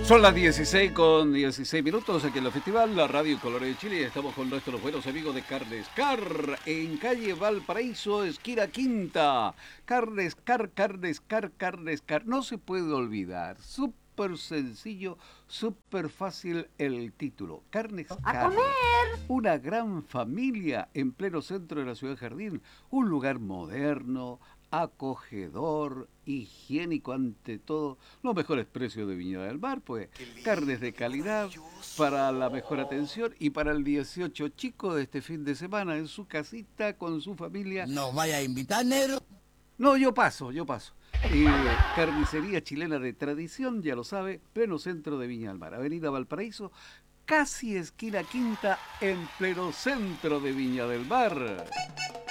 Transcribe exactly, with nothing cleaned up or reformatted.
Son las dieciséis con dieciséis minutos aquí en el festival, la Radio Colores de Chile. Estamos con nuestros buenos amigos de Carnes Car en calle Valparaíso, esquina Quinta. Carnes Car, Carnes Car, Carnes Car. No se puede olvidar. Súper sencillo, súper fácil el título. Carnes Car. ¡A comer! Una gran familia en pleno centro de la ciudad de Jardín. Un lugar moderno, acogedor, higiénico ante todo, los mejores precios de Viña del Mar, pues carnes de calidad para la mejor atención y para el dieciocho chico de este fin de semana en su casita con su familia. ¿Nos vaya a invitar, negro? No, yo paso, yo paso. Eh, carnicería chilena de tradición, ya lo sabe, pleno centro de Viña del Mar, Avenida Valparaíso, casi esquina Quinta, en pleno centro de Viña del Mar.